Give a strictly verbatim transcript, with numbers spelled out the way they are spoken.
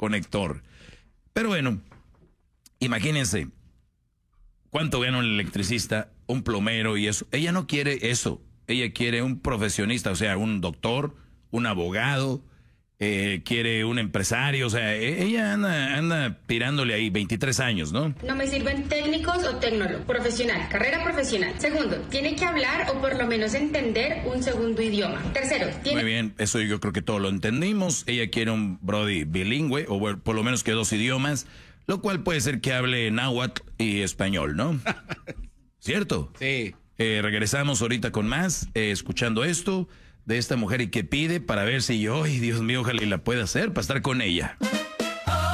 conector. Pero bueno, imagínense, ¿cuánto gana un electricista, un plomero y eso? Ella no quiere eso, ella quiere un profesionista, o sea, un doctor, un abogado, eh, quiere un empresario, o sea, ella anda, anda tirándole ahí veintitrés años, ¿no? No me sirven técnicos o tecnólogos, profesional, carrera profesional. Segundo, tiene que hablar o por lo menos entender un segundo idioma. Tercero, tiene... Muy bien, eso yo creo que todos lo entendimos. Ella quiere un brody bilingüe, o bueno, por lo menos que dos idiomas, lo cual puede ser que hable náhuatl y español, ¿no? ¿Cierto? Sí. Eh, regresamos ahorita con más, eh, escuchando esto de esta mujer y qué pide para ver si yo, ay Dios mío, ojalá y la pueda hacer para estar con ella.